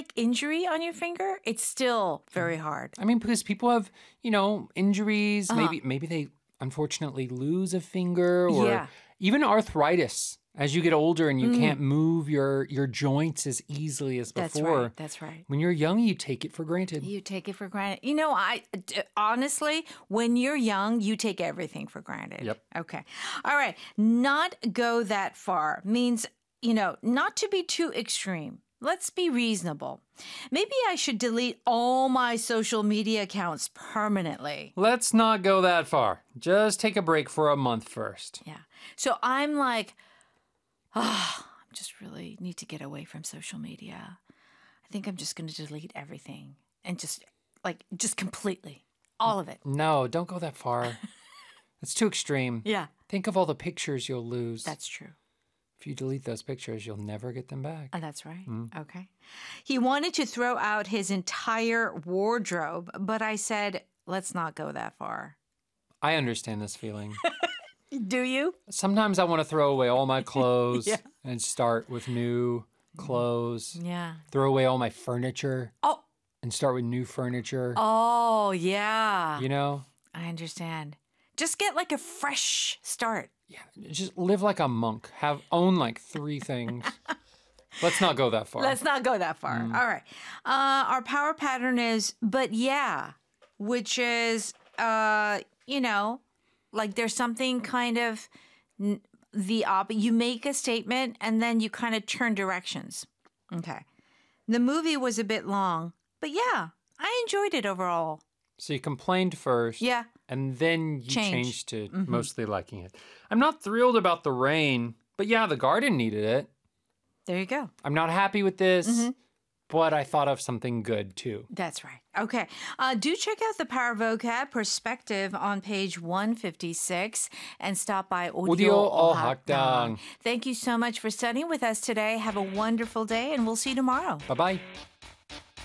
like injury on your finger, it's still very hard. I mean, because people have, injuries. Maybe they unfortunately lose a finger or even arthritis. As you get older and you can't move your joints as easily as before. That's right. When you're young, you take it for granted. You take it for granted. Honestly, when you're young, you take everything for granted. Yep. Okay. All right. Not go that far means, not to be too extreme. Let's be reasonable. Maybe I should delete all my social media accounts permanently. Let's not go that far. Just take a break for a month first. Yeah. So I'm like, I just really need to get away from social media. I think I'm just going to delete everything and just completely, all of it. No, don't go that far. It's too extreme. Yeah. Think of all the pictures you'll lose. That's true. If you delete those pictures, you'll never get them back. Oh, that's right. Okay. He wanted to throw out his entire wardrobe, but I said, let's not go that far. I understand this feeling. Do you? Sometimes I want to throw away all my clothes and start with new clothes. Yeah. Throw away all my furniture. Oh. And start with new furniture. Oh, yeah. I understand. Just get like a fresh start. Yeah, just live like a monk. Own like 3 things. Let's not go that far. Let's not go that far. All right. Our power pattern is, but yeah, which is, like there's something kind of you make a statement and then you kind of turn directions. Okay. The movie was a bit long, but yeah, I enjoyed it overall. So you complained first. Yeah. And then you changed to mostly liking it. I'm not thrilled about the rain, but yeah, the garden needed it. There you go. I'm not happy with this, but I thought of something good too. That's right. Okay. Do check out the Power Vocab Perspective on page 156 and stop by Audio Ohakdang. Thank you so much for studying with us today. Have a wonderful day and we'll see you tomorrow. Bye-bye.